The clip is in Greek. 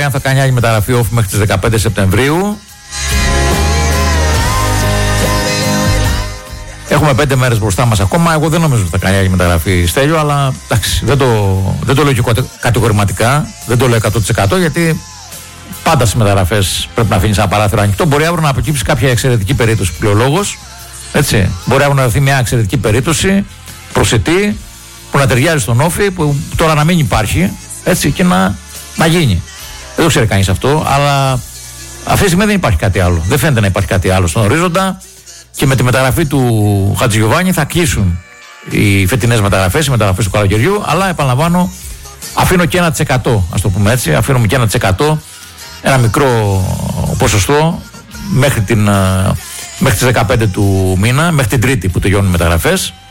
αν θα κάνει άλλη μεταγραφή off μέχρι τις 15 Σεπτεμβρίου. Έχουμε 5 μέρες μπροστά μας ακόμα. Εγώ δεν νομίζω ότι θα κάνει άλλη μεταγραφή, Στέλιο, αλλά εντάξει, δεν το λέω και κατηγορηματικά, δεν το λέω 100%, γιατί πάντα στις μεταγραφές πρέπει να αφήνεις ένα παράθυρο ανοιχτό. Μπορεί αύριο να αποκύψει κάποια εξαιρετική περίπτωση που λέει ο λόγος. Έτσι. Μπορεί αύριο να δοθεί μια εξαιρετική περίπτωση, προσιτή, που να ταιριάζει στον Όφη, που τώρα να μην υπάρχει, έτσι, και να γίνει. Δεν το ξέρει κανείς αυτό, αλλά αυτή τη στιγμή δεν υπάρχει κάτι άλλο. Δεν φαίνεται να υπάρχει κάτι άλλο στον ορίζοντα. Και με τη μεταγραφή του Χατζηγιοβάνη θα κλείσουν οι φετινές μεταγραφές, οι μεταγραφές του καλοκαιριού. Αλλά επαναλαμβάνω, αφήνω και 1%, ας το πούμε έτσι. Αφήνουμε και 1%, ένα μικρό ποσοστό μέχρι τις 15 του μήνα, μέχρι την Τρίτη που τελειώνουν οι μεταγραφές.